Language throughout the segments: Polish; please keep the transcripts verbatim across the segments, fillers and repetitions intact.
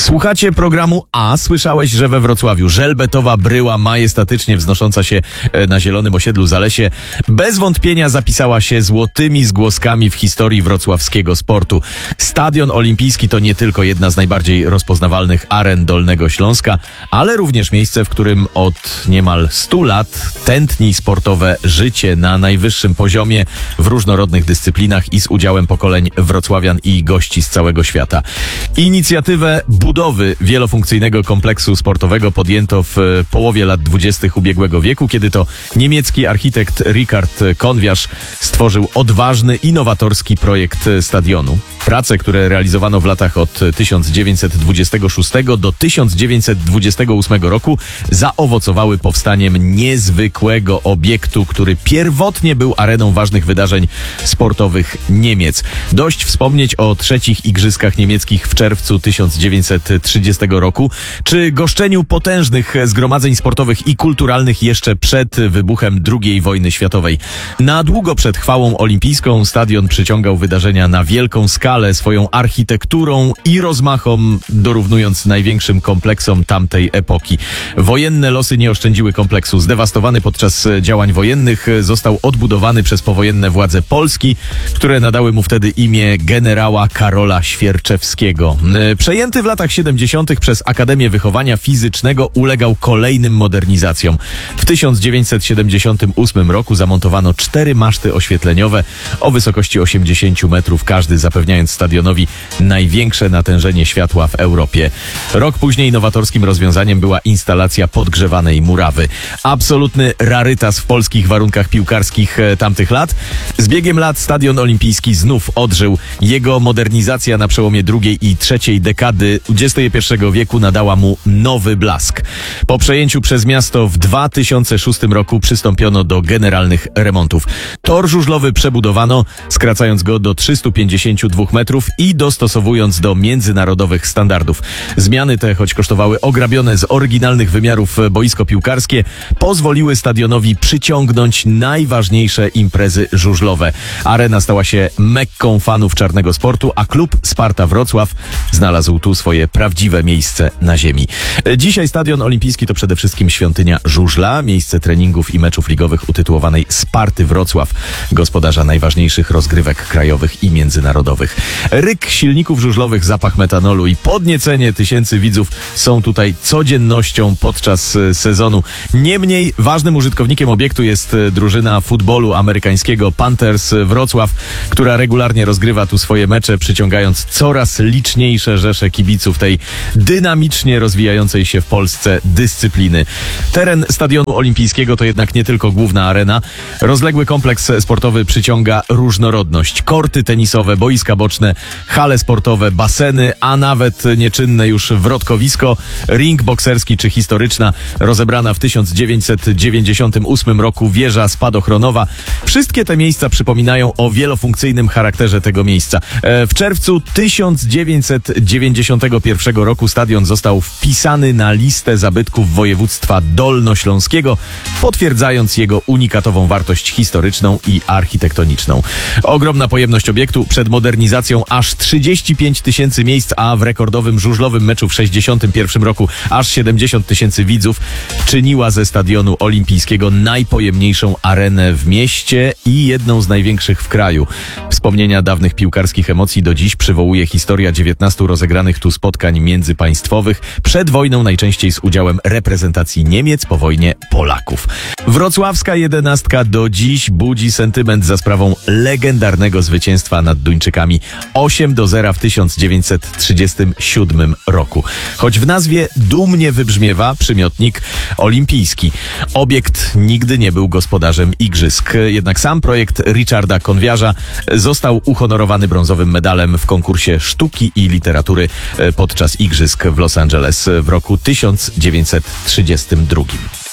Słuchacie programu A. Słyszałeś, że we Wrocławiu żelbetowa bryła majestatycznie wznosząca się na zielonym osiedlu Zalesie bez wątpienia zapisała się złotymi zgłoskami w historii wrocławskiego sportu. Stadion Olimpijski to nie tylko jedna z najbardziej rozpoznawalnych aren Dolnego Śląska, ale również miejsce, w którym od niemal stu lat tętni sportowe życie na najwyższym poziomie w różnorodnych dyscyplinach i z udziałem pokoleń wrocławian i gości z całego świata. Inicjatywę budowy wielofunkcyjnego kompleksu sportowego podjęto w połowie lat dwudziestych ubiegłego wieku, kiedy to niemiecki architekt Richard Konwiarz stworzył odważny, innowatorski projekt stadionu. Prace, które realizowano w latach od tysiąc dziewięćset dwudziestego szóstego do tysiąc dziewięćset dwudziestego ósmego roku zaowocowały powstaniem niezwykłego obiektu, który pierwotnie był areną ważnych wydarzeń sportowych Niemiec. Dość wspomnieć o trzecich Igrzyskach Niemieckich w czerwcu tysiąc dziewięćset trzydziestego roku, czy goszczeniu potężnych zgromadzeń sportowych i kulturalnych jeszcze przed wybuchem drugiej wojny światowej. Na długo przed chwałą olimpijską stadion przyciągał wydarzenia na wielką skalę swoją architekturą i rozmachom, dorównując największym kompleksom tamtej epoki. Wojenne losy nie oszczędziły kompleksu. Zdewastowany podczas działań wojennych, został odbudowany przez powojenne władze Polski, które nadały mu wtedy imię generała Karola Świerczewskiego. Przejęty w latach siedemdziesiątych przez Akademię Wychowania Fizycznego ulegał kolejnym modernizacjom. W tysiąc dziewięćset siedemdziesiątym ósmym roku zamontowano cztery maszty oświetleniowe o wysokości osiemdziesięciu metrów każdy, zapewniając stadionowi największe natężenie światła w Europie. Rok później nowatorskim rozwiązaniem była instalacja podgrzewanej murawy. Absolutny rarytas w polskich warunkach piłkarskich tamtych lat. Z biegiem lat Stadion Olimpijski znów odżył. Jego modernizacja na przełomie drugiej i trzeciej dekady dwudziestego pierwszego wieku nadała mu nowy blask. Po przejęciu przez miasto w dwa tysiące szóstym roku przystąpiono do generalnych remontów. Tor żużlowy przebudowano, skracając go do trzystu pięćdziesięciu dwóch metrów i dostosowując do międzynarodowych standardów. Zmiany te, choć kosztowały ograbione z oryginalnych wymiarów boisko piłkarskie, pozwoliły stadionowi przyciągnąć najważniejsze imprezy żużlowe. Arena stała się mekką fanów czarnego sportu, a klub Sparta Wrocław znalazł tu swoje prawdziwe miejsce na ziemi. Dzisiaj Stadion Olimpijski to przede wszystkim świątynia żużla, miejsce treningów i meczów ligowych utytułowanej Sparty Wrocław, gospodarza najważniejszych rozgrywek krajowych i międzynarodowych. Ryk silników żużlowych, zapach metanolu i podniecenie tysięcy widzów są tutaj codziennością podczas sezonu. Niemniej ważnym użytkownikiem obiektu jest drużyna futbolu amerykańskiego Panthers Wrocław, która regularnie rozgrywa tu swoje mecze, przyciągając coraz liczniejsze rzesze kibiców tej dynamicznie rozwijającej się w Polsce dyscypliny. Teren Stadionu Olimpijskiego to jednak nie tylko główna arena. Rozległy kompleks sportowy przyciąga różnorodność. Korty tenisowe, boiska boczne, hale sportowe, baseny, a nawet nieczynne już wrotkowisko, ring bokserski czy historyczna, rozebrana w tysiąc dziewięćset dziewięćdziesiątym ósmym roku wieża spadochronowa. Wszystkie te miejsca przypominają o wielofunkcyjnym charakterze tego miejsca. W czerwcu tysiąc dziewięćset dziewięćdziesiątego pierwszego roku stadion został wpisany na listę zabytków województwa dolnośląskiego, potwierdzając jego unikatową wartość historyczną i architektoniczną. Ogromna pojemność obiektu, przed modernizacją aż trzydzieści pięć tysięcy miejsc, a w rekordowym żużlowym meczu w sześćdziesiątym pierwszym roku aż siedemdziesiąt tysięcy widzów, czyniła ze Stadionu Olimpijskiego najpojemniejszą arenę w mieście i jedną z największych w kraju. Wspomnienia dawnych piłkarskich emocji do dziś przywołuje historia dziewiętnastu rozegranych tu spotkań międzypaństwowych, przed wojną najczęściej z udziałem reprezentacji Niemiec, po wojnie Polaków. Wrocławska jedenastka do dziś budzi sentyment za sprawą legendarnego zwycięstwa nad Duńczykami osiem do zera w tysiąc dziewięćset trzydziestym siódmym roku. Choć w nazwie dumnie wybrzmiewa przymiotnik olimpijski. Obiekt nigdy nie był gospodarzem igrzysk, jednak sam projekt Richarda Konwiarza został uhonorowany brązowym medalem w konkursie sztuki i literatury podczas igrzysk w Los Angeles w roku tysiąc dziewięćset trzydziestym drugim.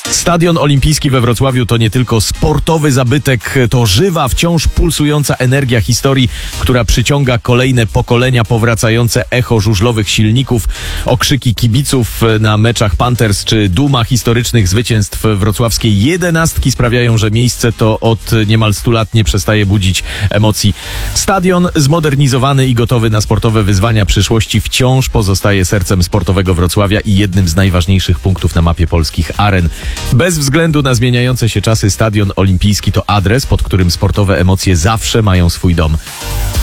Stadion Olimpijski we Wrocławiu to nie tylko sportowy zabytek, to żywa, wciąż pulsująca energia historii, która przyciąga kolejne pokolenia, powracające echo żużlowych silników, okrzyki kibiców na meczach Panthers czy duma historycznych zwycięstw wrocławskiej jedenastki sprawiają, że miejsce to od niemal stu lat nie przestaje budzić emocji. Stadion zmodernizowany i gotowy na sportowe wyzwania przyszłości wciąż pozostaje sercem sportowego Wrocławia i jednym z najważniejszych punktów na mapie polskich aren. Bez względu na zmieniające się czasy, Stadion Olimpijski to adres, pod którym sportowe emocje zawsze mają swój dom.